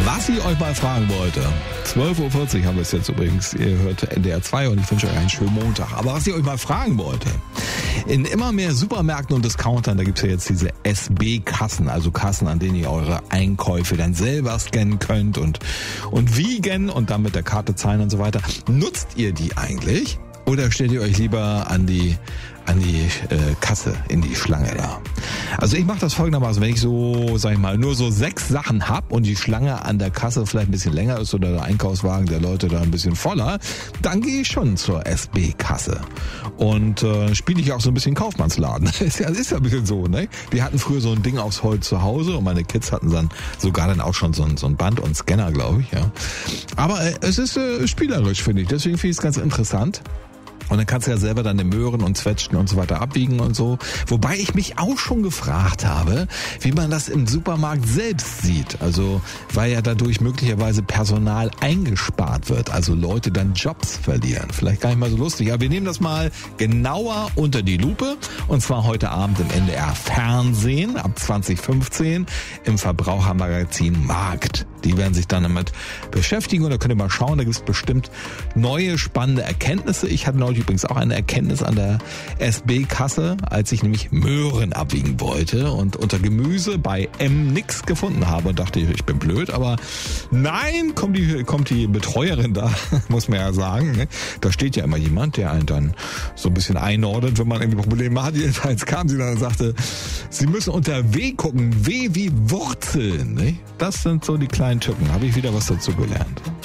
Was ich euch mal fragen wollte, 12.40 Uhr haben wir es jetzt übrigens, ihr hört NDR 2 und ich wünsche euch einen schönen Montag. Aber was ich euch mal fragen wollte, in immer mehr Supermärkten und Discountern, da gibt's ja jetzt diese SB-Kassen, also Kassen, an denen ihr eure Einkäufe dann selber scannen könnt und wiegen und dann mit der Karte zahlen und so weiter. Nutzt ihr die eigentlich? Oder stellt ihr euch lieber an die Kasse, in die Schlange da? Also ich mache das folgendermaßen, wenn ich so, sag ich mal, nur so 6 Sachen hab und die Schlange an der Kasse vielleicht ein bisschen länger ist oder der Einkaufswagen der Leute da ein bisschen voller, dann gehe ich schon zur SB-Kasse. Und spiele ich auch so ein bisschen Kaufmannsladen. ist ja ein bisschen so, ne? Wir hatten früher so ein Ding aus Holz zu Hause und meine Kids hatten dann sogar dann auch schon so ein Band und Scanner, glaube ich, ja. Aber es ist spielerisch, finde ich. Deswegen finde ich es ganz interessant. Und dann kannst du ja selber deine Möhren und Zwetschgen und so weiter abwiegen und so. Wobei ich mich auch schon gefragt habe, wie man das im Supermarkt selbst sieht. Also, weil ja dadurch möglicherweise Personal eingespart wird. Also Leute dann Jobs verlieren. Vielleicht gar nicht mal so lustig. Aber wir nehmen das mal genauer unter die Lupe. Und zwar heute Abend im NDR Fernsehen ab 2015 im Verbrauchermagazin Markt. Die werden sich dann damit beschäftigen und da könnt ihr mal schauen, da gibt es bestimmt neue spannende Erkenntnisse. Ich hatte neulich übrigens auch eine Erkenntnis an der SB-Kasse, als ich nämlich Möhren abwiegen wollte und unter Gemüse bei M nix gefunden habe und dachte, ich bin blöd, aber nein, kommt die Betreuerin da, muss man ja sagen. Ne? Da steht ja immer jemand, der einen dann so ein bisschen einordnet, wenn man irgendwie Probleme hat. Jedenfalls kam sie dann und sagte, Sie müssen unter W gucken, W wie Wurzeln. Ne? Das sind so die kleinen Tücken. Habe ich wieder was dazu gelernt.